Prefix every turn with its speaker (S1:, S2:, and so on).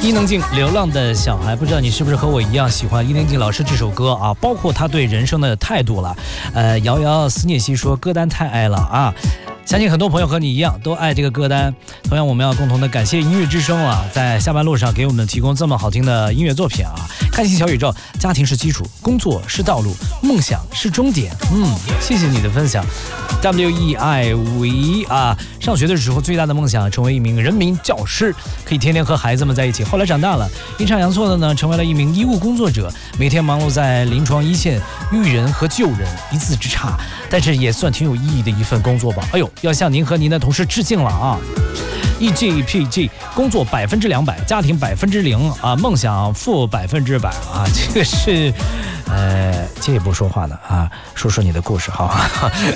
S1: 伊能静《流浪的小孩》，不知道你是不是和我一样喜欢伊能静老师这首歌啊？包括他对人生的态度了。遥遥思念兮说歌单太爱了啊！相信很多朋友和你一样都爱这个歌单。同样，我们要共同的感谢音乐之声啊，在下班路上给我们提供这么好听的音乐作品啊！看清小宇宙，家庭是基础，工作是道路，梦想是终点。谢谢你的分享。WEIV 啊，上学的时候最大的梦想成为一名人民教师，可以天天和孩子们在一起。后来长大了，阴差阳错的呢，成为了一名医务工作者，每天忙碌在临床一线，育人和救人一字之差，但是也算挺有意义的一份工作吧。哎呦，要向您和您的同事致敬了啊！EGPG 工作200%，家庭0%啊，梦想负100%啊，这个是，这也不说话呢啊，说说你的故事好。